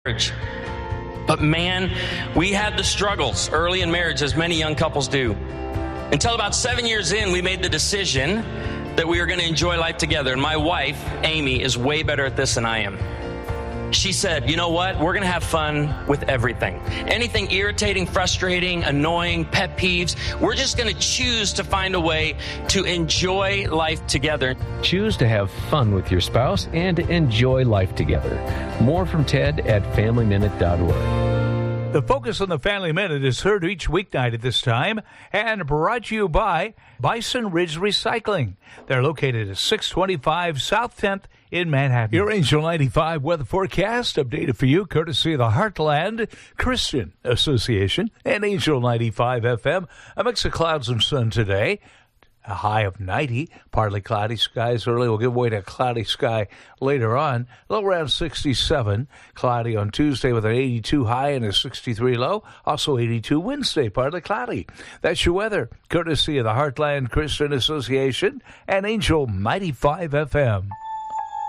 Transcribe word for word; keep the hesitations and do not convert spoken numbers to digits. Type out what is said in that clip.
marriage. But man, we had the struggles early in marriage, as many young couples do. Until about seven years in, we made the decision that we were going to enjoy life together. And my wife, Amy, is way better at this than I am. She said, you know what? We're going to have fun with everything. Anything irritating, frustrating, annoying, pet peeves, we're just going to choose to find a way to enjoy life together. Choose to have fun with your spouse and enjoy life together. More from Ted at family minute dot org. The Focus on the Family Minute is heard each weeknight at this time and brought to you by Bison Ridge Recycling. They're located at six twenty-five South tenth in Manhattan. Your Angel ninety-five weather forecast updated for you courtesy of the Heartland Christian Association and Angel ninety-five F M. A mix of clouds and sun today. A high of ninety, partly cloudy skies early. We'll give way to a cloudy sky later on. Low around sixty-seven. Cloudy on Tuesday with an eighty-two high and a sixty-three low. Also eighty-two Wednesday, partly cloudy. That's your weather, courtesy of the Heartland Christian Association and Angel ninety-five F M.